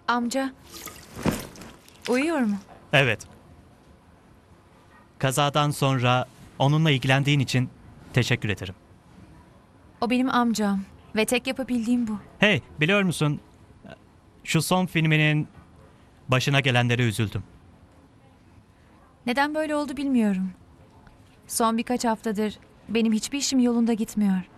Amca, uyuyor mu? Evet. Kazadan sonra onunla ilgilendiğin için teşekkür ederim. O benim amcam ve tek yapabildiğim bu. Hey, biliyor musun? Şu son filminin başına gelenlere üzüldüm. Neden böyle oldu bilmiyorum. Son birkaç haftadır benim hiçbir işim yolunda gitmiyor.